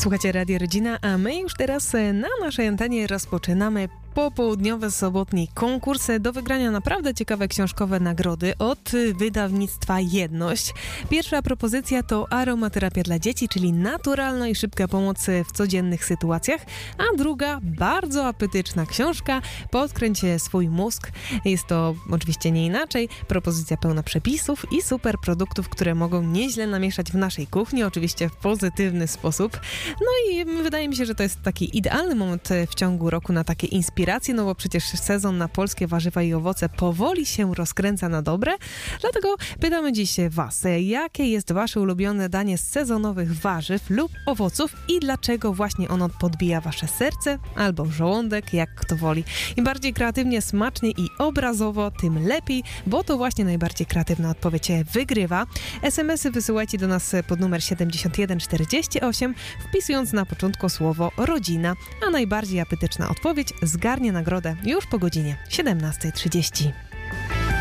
Słuchacie Radio Rodzina, a my już teraz na naszej antenie rozpoczynamy popołudniowe, sobotnie konkursy do wygrania naprawdę ciekawe książkowe nagrody od wydawnictwa Jedność. Pierwsza propozycja to aromaterapia dla dzieci, czyli naturalna i szybka pomoc w codziennych sytuacjach, a druga bardzo apetyczna książka Podkręć swój mózg. Jest to oczywiście nie inaczej, propozycja pełna przepisów i super produktów, które mogą nieźle namieszać w naszej kuchni, oczywiście w pozytywny sposób. No i wydaje mi się, że to jest taki idealny moment w ciągu roku na takie inspiracje, no bo przecież sezon na polskie warzywa i owoce powoli się rozkręca na dobre. Dlatego pytamy dziś Was, jakie jest Wasze ulubione danie z sezonowych warzyw lub owoców i dlaczego właśnie ono podbija Wasze serce albo żołądek, jak kto woli. Im bardziej kreatywnie, smacznie i obrazowo, tym lepiej, bo to właśnie najbardziej kreatywna odpowiedź wygrywa. SMS-y wysyłajcie do nas pod numer 7148, wpisując na początku słowo rodzina, a najbardziej apetyczna odpowiedź zgarnie nagrodę już po godzinie 17:30.